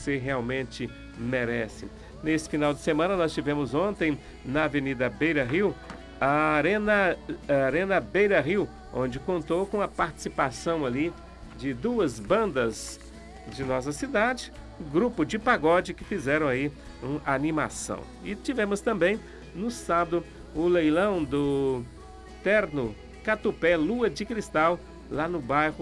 você realmente merece. Nesse final de semana, nós tivemos ontem, na Avenida Beira Rio, a Arena Beira Rio, onde contou com a participação ali de 2 bandas de nossa cidade, grupo de pagode que fizeram aí uma animação. E tivemos também, no sábado, o leilão do Terno Catupé Lua de Cristal, lá no bairro